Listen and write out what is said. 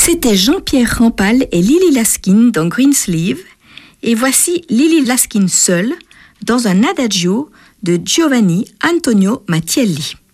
C'était Jean-Pierre Rampal et Lily Laskin dans Greensleeve, et voici Lily Laskin seule dans un adagio de Giovanni Antonio Mattielli.